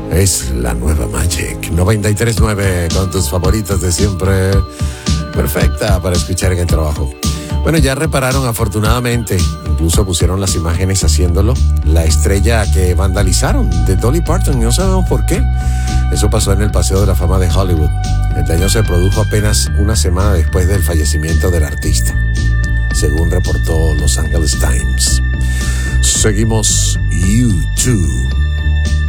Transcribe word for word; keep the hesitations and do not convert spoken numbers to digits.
Es la nueva Magic noventa y tres punto nueve con tus favoritos de siempre. Perfecta para escuchar en el trabajo. Bueno, ya repararon afortunadamente, incluso pusieron las imágenes haciéndolo, la estrella que vandalizaron de Dolly Parton, no sabemos por qué. Eso pasó en el Paseo de la Fama de Hollywood. El daño se produjo apenas una semana después del fallecimiento del artista, según reportó Los Angeles Times. Seguimos YouTube.